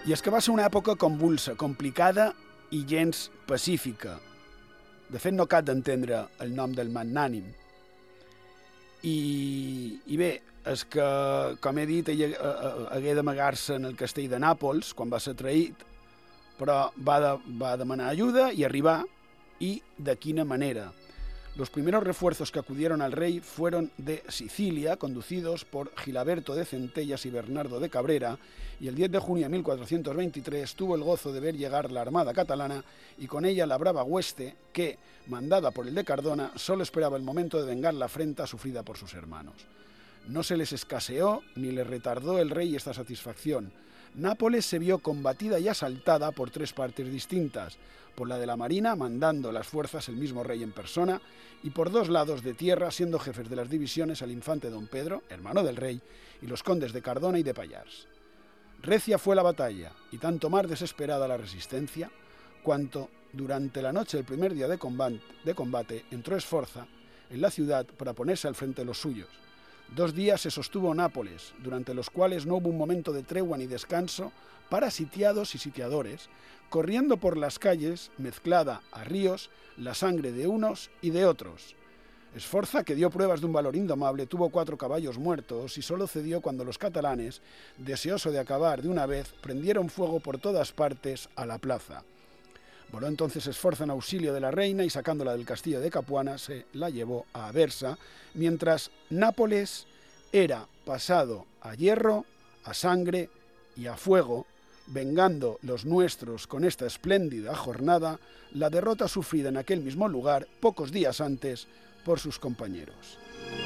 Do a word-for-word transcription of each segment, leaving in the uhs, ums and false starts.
I és que va ser una època convulsa, complicada i gens pacífica. De fet, no cal d'entendre el nom del magnànim. I, i bé, és que, com he dit, ell hagué d'amagar-se en el castell de Nàpols quan va ser traït, però va, de, va demanar ajuda i arribar, y de quina manera. Los primeros refuerzos que acudieron al rey fueron de Sicilia, conducidos por Gilaberto de Centellas y Bernardo de Cabrera, y el diez de junio de mil cuatrocientos veintitrés tuvo el gozo de ver llegar la armada catalana y con ella la brava hueste que, mandada por el de Cardona, solo esperaba el momento de vengar la afrenta sufrida por sus hermanos. No se les escaseó ni les retardó el rey esta satisfacción. Nápoles se vio combatida y asaltada por tres partes distintas, por la de la marina, mandando las fuerzas el mismo rey en persona, y por dos lados de tierra, siendo jefes de las divisiones al infante don Pedro, hermano del rey, y los condes de Cardona y de Pallars. Recia fue la batalla, y tanto más desesperada la resistencia, cuanto durante la noche del primer día de combate, de combate entró Esforza en la ciudad para ponerse al frente de los suyos. Dos días se sostuvo Nápoles, durante los cuales no hubo un momento de tregua ni descanso para sitiados y sitiadores, corriendo por las calles, mezclada a ríos, la sangre de unos y de otros. Esforza, que dio pruebas de un valor indomable, tuvo cuatro caballos muertos y solo cedió cuando los catalanes, deseoso de acabar de una vez, prendieron fuego por todas partes a la plaza. Voló entonces Esforza en auxilio de la reina y sacándola del castillo de Capuana se la llevó a Aversa, mientras Nápoles era pasado a hierro, a sangre y a fuego, vengando los nuestros con esta espléndida jornada la derrota sufrida en aquel mismo lugar pocos días antes por sus compañeros.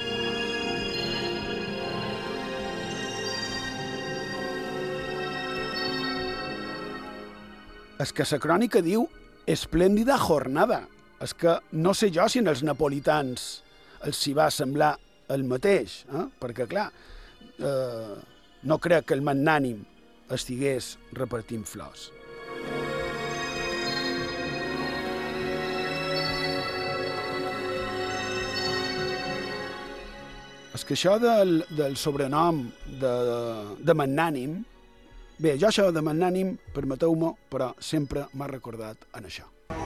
És que la crònica diu esplèndida jornada. És que no sé jo si en els napolitans els s'hi va semblar el mateix, eh? Perquè, clar, eh, no crec que el magnànim estigués repartint flors. És que això del, del sobrenom de, de magnànim, bé, jo això de magnànim, permeteu-me, però sempre m'ha recordat en això.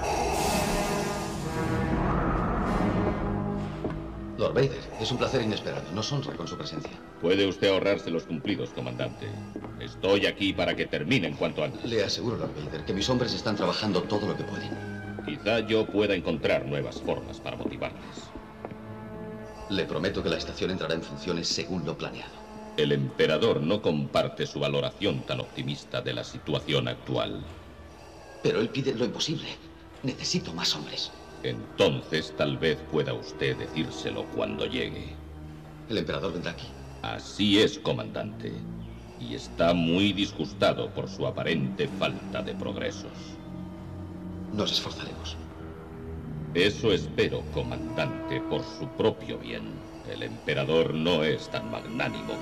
Lord Vader, es un placer inesperado. Nos honra con su presencia. Puede usted ahorrarse los cumplidos, comandante. Estoy aquí para que terminen cuanto antes. Le aseguro, Lord Vader, que mis hombres están trabajando todo lo que pueden. Quizá yo pueda encontrar nuevas formas para motivarles. Le prometo que la estación entrará en funciones según lo planeado. El emperador no comparte su valoración tan optimista de la situación actual. Pero él pide lo imposible. Necesito más hombres. Entonces tal vez pueda usted decírselo cuando llegue. El emperador vendrá aquí. Así es, comandante. Y está muy disgustado por su aparente falta de progresos. Nos esforzaremos. Eso espero, comandante, por su propio bien. El emperador no es tan magnánimo